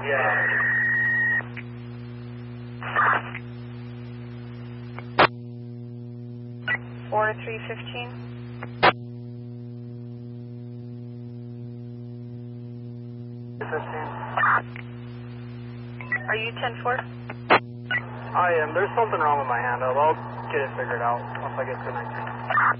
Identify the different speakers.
Speaker 1: Yeah.
Speaker 2: Or 315.
Speaker 1: 15.
Speaker 2: Are you 10-4?
Speaker 1: I am. There's something wrong with my handle. I'll get it figured out once I get to 19.